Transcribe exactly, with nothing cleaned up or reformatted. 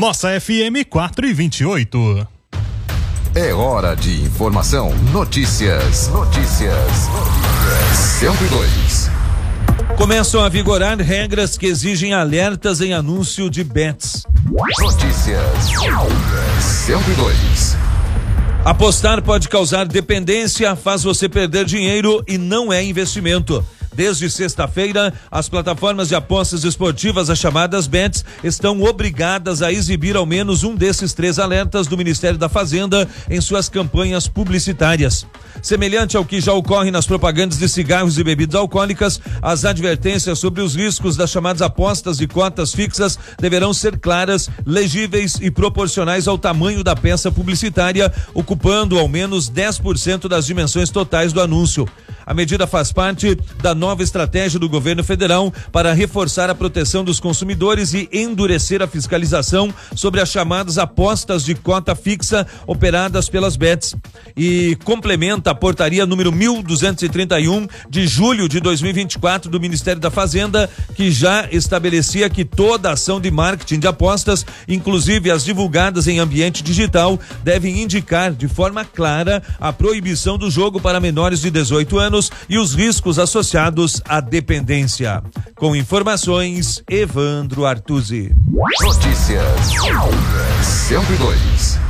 Nossa F M quatrocentos e vinte e oito. É hora de informação. Notícias. Notícias. cento e dois. Começam a vigorar regras que exigem alertas em anúncio de bets. Notícias. cento e dois. Apostar pode causar dependência, faz você perder dinheiro e não é investimento. Desde sexta-feira, as plataformas de apostas esportivas, as chamadas bets, estão obrigadas a exibir ao menos um desses três alertas do Ministério da Fazenda em suas campanhas publicitárias. Semelhante ao que já ocorre nas propagandas de cigarros e bebidas alcoólicas, as advertências sobre os riscos das chamadas apostas de cotas fixas deverão ser claras, legíveis e proporcionais ao tamanho da peça publicitária, ocupando ao menos dez por cento das dimensões totais do anúncio. A medida faz parte da nova estratégia do governo federal para reforçar a proteção dos consumidores e endurecer a fiscalização sobre as chamadas apostas de cota fixa operadas pelas bets. E complementa a portaria número mil duzentos e trinta e um de julho de dois mil e vinte e quatro do Ministério da Fazenda, que já estabelecia que toda ação de marketing de apostas, inclusive as divulgadas em ambiente digital, devem indicar de forma clara a proibição do jogo para menores de dezoito anos e os riscos associados à dependência. Com informações, Evandro Artuzzi. Notícias cento e dois.